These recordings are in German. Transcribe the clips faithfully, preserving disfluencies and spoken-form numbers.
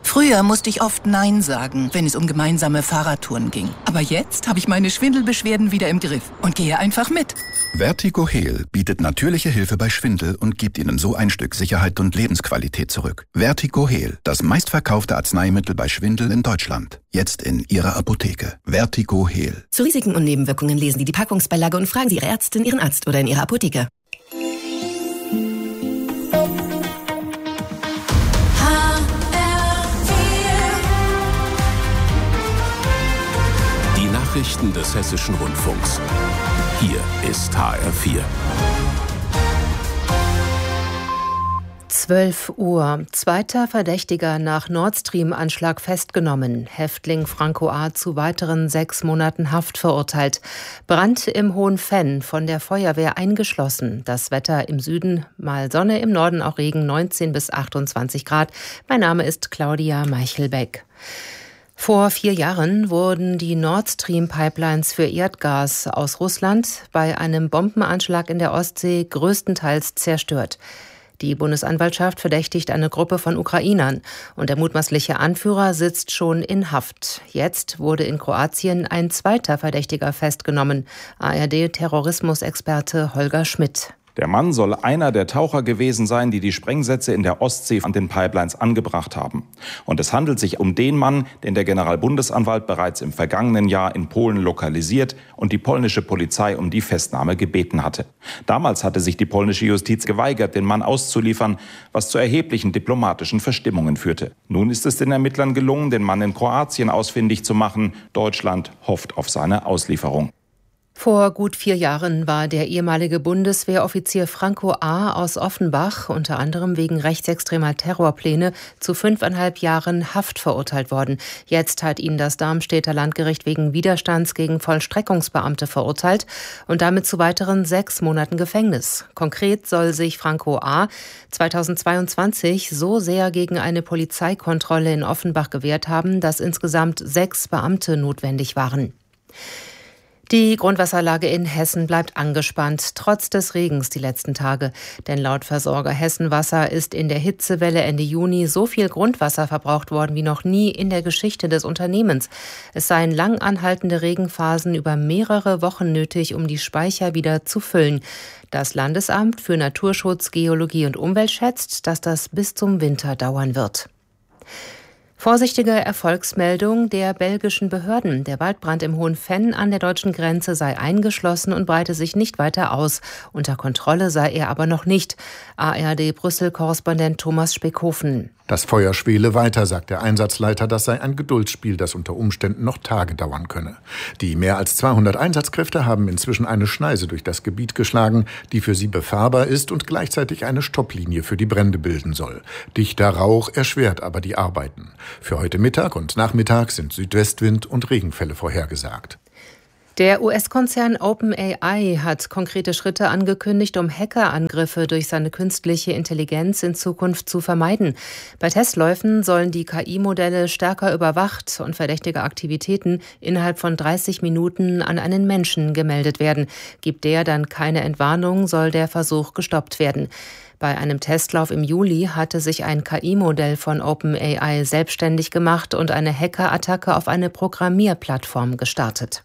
Früher musste ich oft Nein sagen, wenn es um gemeinsame Fahrradtouren ging. Aber jetzt habe ich meine Schwindelbeschwerden wieder im Griff und gehe einfach mit. Vertigo Heal bietet natürliche Hilfe bei Schwindel und gibt Ihnen so ein Stück Sicherheit und Lebensqualität zurück. Vertigo Heal, das meistverkaufte Arzneimittel bei Schwindel in Deutschland. Jetzt in Ihrer Apotheke. Vertigo Heal. Zu Risiken und Nebenwirkungen lesen Sie die Packungsbeilage und fragen Sie Ihre Ärztin, Ihren Arzt oder in Ihrer Apotheke. Nachrichten des Hessischen Rundfunks. Hier ist H R vier. zwölf Uhr. Zweiter Verdächtiger nach Nord Stream-Anschlag festgenommen. Häftling Franco A. zu weiteren sechs Monaten Haft verurteilt. Brand im Hohenfenn, von der Feuerwehr eingeschlossen. Das Wetter im Süden, mal Sonne, im Norden auch Regen, neunzehn bis achtundzwanzig Grad. Mein Name ist Claudia Meichelbeck. Vor vier Jahren wurden die Nord Stream-Pipelines für Erdgas aus Russland bei einem Bombenanschlag in der Ostsee größtenteils zerstört. Die Bundesanwaltschaft verdächtigt eine Gruppe von Ukrainern und der mutmaßliche Anführer sitzt schon in Haft. Jetzt wurde in Kroatien ein zweiter Verdächtiger festgenommen, A R D-Terrorismusexperte Holger Schmidt. Der Mann soll einer der Taucher gewesen sein, die die Sprengsätze in der Ostsee an den Pipelines angebracht haben. Und es handelt sich um den Mann, den der Generalbundesanwalt bereits im vergangenen Jahr in Polen lokalisiert und die polnische Polizei um die Festnahme gebeten hatte. Damals hatte sich die polnische Justiz geweigert, den Mann auszuliefern, was zu erheblichen diplomatischen Verstimmungen führte. Nun ist es den Ermittlern gelungen, den Mann in Kroatien ausfindig zu machen. Deutschland hofft auf seine Auslieferung. Vor gut vier Jahren war der ehemalige Bundeswehroffizier Franco A. aus Offenbach unter anderem wegen rechtsextremer Terrorpläne zu fünfeinhalb Jahren Haft verurteilt worden. Jetzt hat ihn das Darmstädter Landgericht wegen Widerstands gegen Vollstreckungsbeamte verurteilt und damit zu weiteren sechs Monaten Gefängnis. Konkret soll sich Franco A. zweitausendzweiundzwanzig so sehr gegen eine Polizeikontrolle in Offenbach gewehrt haben, dass insgesamt sechs Beamte notwendig waren. Die Grundwasserlage in Hessen bleibt angespannt, trotz des Regens die letzten Tage. Denn laut Versorger Hessenwasser ist in der Hitzewelle Ende Juni so viel Grundwasser verbraucht worden wie noch nie in der Geschichte des Unternehmens. Es seien lang anhaltende Regenphasen über mehrere Wochen nötig, um die Speicher wieder zu füllen. Das Landesamt für Naturschutz, Geologie und Umwelt schätzt, dass das bis zum Winter dauern wird. Vorsichtige Erfolgsmeldung der belgischen Behörden. Der Waldbrand im Hohenfenn an der deutschen Grenze sei eingeschlossen und breite sich nicht weiter aus. Unter Kontrolle sei er aber noch nicht. A R D-Brüssel-Korrespondent Thomas Speckhofen. Das Feuer schwele weiter, sagt der Einsatzleiter. Das sei ein Geduldsspiel, das unter Umständen noch Tage dauern könne. Die mehr als zweihundert Einsatzkräfte haben inzwischen eine Schneise durch das Gebiet geschlagen, die für sie befahrbar ist und gleichzeitig eine Stopplinie für die Brände bilden soll. Dichter Rauch erschwert aber die Arbeiten. Für heute Mittag und Nachmittag sind Südwestwind und Regenfälle vorhergesagt. Der U S-Konzern OpenAI hat konkrete Schritte angekündigt, um Hackerangriffe durch seine künstliche Intelligenz in Zukunft zu vermeiden. Bei Testläufen sollen die K I-Modelle stärker überwacht und verdächtige Aktivitäten innerhalb von dreißig Minuten an einen Menschen gemeldet werden. Gibt der dann keine Entwarnung, soll der Versuch gestoppt werden. Bei einem Testlauf im Juli hatte sich ein K I-Modell von OpenAI selbstständig gemacht und eine Hackerattacke auf eine Programmierplattform gestartet.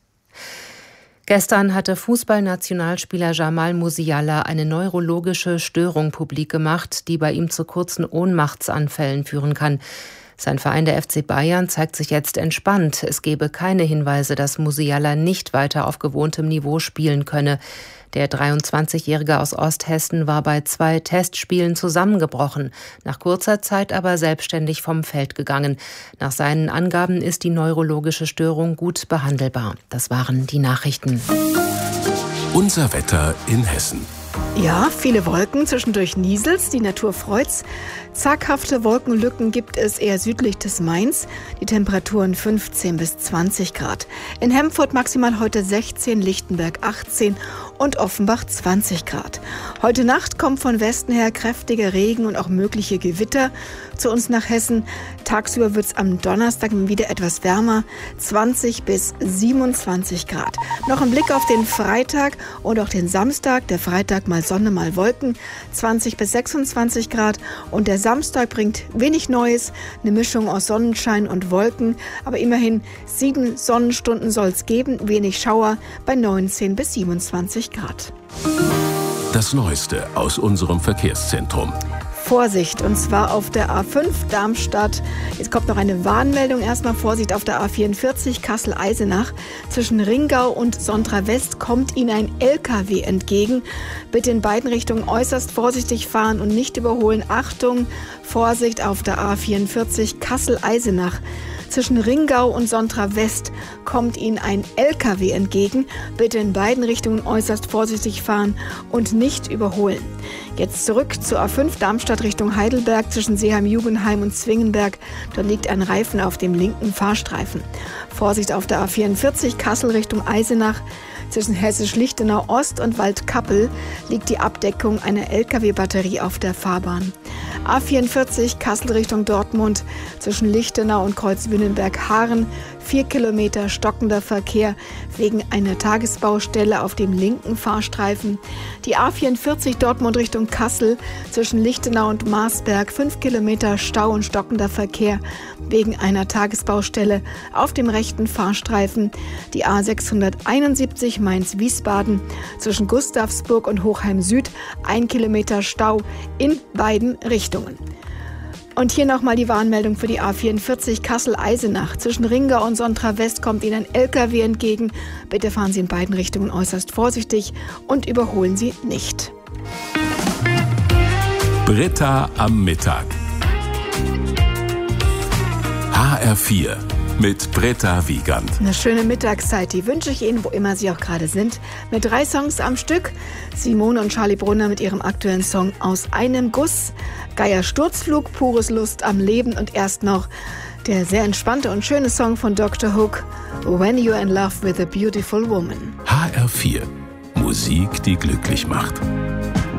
Gestern hatte Fußballnationalspieler Jamal Musiala eine neurologische Störung publik gemacht, die bei ihm zu kurzen Ohnmachtsanfällen führen kann. Sein Verein, der F C Bayern, zeigt sich jetzt entspannt. Es gebe keine Hinweise, dass Musiala nicht weiter auf gewohntem Niveau spielen könne. Der dreiundzwanzigjährige aus Osthessen war bei zwei Testspielen zusammengebrochen, nach kurzer Zeit aber selbstständig vom Feld gegangen. Nach seinen Angaben ist die neurologische Störung gut behandelbar. Das waren die Nachrichten. Unser Wetter in Hessen. Ja, viele Wolken, zwischendurch nieselt's, die Natur freut's. Zaghafte Wolkenlücken gibt es eher südlich des Mains. Die Temperaturen fünfzehn bis zwanzig Grad. In Hemfurt maximal heute sechzehn, Lichtenberg achtzehn und Offenbach zwanzig Grad. Heute Nacht kommt von Westen her kräftiger Regen und auch mögliche Gewitter zu uns nach Hessen. Tagsüber wird es am Donnerstag wieder etwas wärmer, zwanzig bis siebenundzwanzig Grad. Noch ein Blick auf den Freitag und auch den Samstag. Der Freitag mal Sonne, mal Wolken, zwanzig bis sechsundzwanzig Grad. Und der Samstag bringt wenig Neues, eine Mischung aus Sonnenschein und Wolken. Aber immerhin sieben Sonnenstunden soll es geben, wenig Schauer bei neunzehn bis siebenundzwanzig Grad. Das Neueste aus unserem Verkehrszentrum. Vorsicht, und zwar auf der A fünf Darmstadt. Jetzt kommt noch eine Warnmeldung. Erstmal Vorsicht auf der A vierundvierzig Kassel-Eisenach. Zwischen Ringau und Sontra West kommt Ihnen ein L K W entgegen. Bitte in beiden Richtungen äußerst vorsichtig fahren und nicht überholen. Achtung, Vorsicht auf der A vierundvierzig Kassel-Eisenach. Zwischen Ringau und Sontra West kommt Ihnen ein L K W entgegen. Bitte in beiden Richtungen äußerst vorsichtig fahren und nicht überholen. Jetzt zurück zur A fünf Darmstadt Richtung Heidelberg zwischen Seeheim-Jugendheim und Zwingenberg. Dort liegt ein Reifen auf dem linken Fahrstreifen. Vorsicht auf der A vierundvierzig Kassel Richtung Eisenach. Zwischen Hessisch-Lichtenau Ost und Waldkappel liegt die Abdeckung einer L K W-Batterie auf der Fahrbahn. A vierundvierzig Kassel Richtung Dortmund zwischen Lichtenau und Kreuzwünnenberg-Haaren. Vier Kilometer stockender Verkehr wegen einer Tagesbaustelle auf dem linken Fahrstreifen. Die A vierundvierzig Dortmund Richtung Kassel zwischen Lichtenau und Marsberg. Fünf Kilometer Stau und stockender Verkehr wegen einer Tagesbaustelle auf dem rechten Fahrstreifen. Die A sechshunderteinundsiebzig Mainz-Wiesbaden zwischen Gustavsburg und Hochheim Süd. Ein Kilometer Stau in beiden Richtungen. Und hier nochmal die Warnmeldung für die A vierundvierzig Kassel-Eisenach. Zwischen Ringau und Sontra West kommt Ihnen ein L K W entgegen. Bitte fahren Sie in beiden Richtungen äußerst vorsichtig und überholen Sie nicht. Britta am Mittag. H R vier mit Britta Wiegand. Eine schöne Mittagszeit, die wünsche ich Ihnen, wo immer Sie auch gerade sind. Mit drei Songs am Stück. Simone und Charlie Brunner mit ihrem aktuellen Song Aus einem Guss. Geier Sturzflug, pures Lust am Leben und erst noch der sehr entspannte und schöne Song von Doktor Hook, When You're in Love with a Beautiful Woman. H R vier. Musik, die glücklich macht.